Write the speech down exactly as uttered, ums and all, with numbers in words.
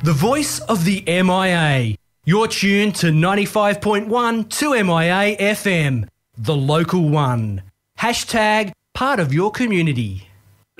the voice of the M I A. You're tuned to ninety-five point one to M I A F M, the local one. Hashtag part of your community.